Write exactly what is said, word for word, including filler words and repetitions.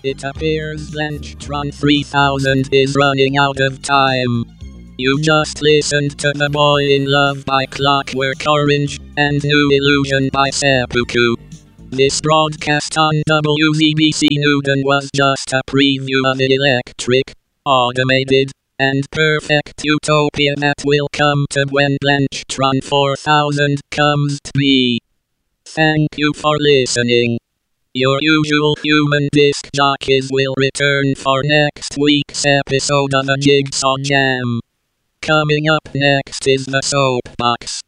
It appears Blanchtron three thousand is running out of time. You just listened to The Boy in Love by Clockwork Orange, and New Illusion by Seppuku. This broadcast on W Z B C Newton was just a preview of the electric, automated, and perfect utopia that will come to when Blanchtron four thousand comes to be. Thank you for listening. Your usual human disc jockeys will return for next week's episode of the Jigsaw Jam. Coming up next is the Soapbox.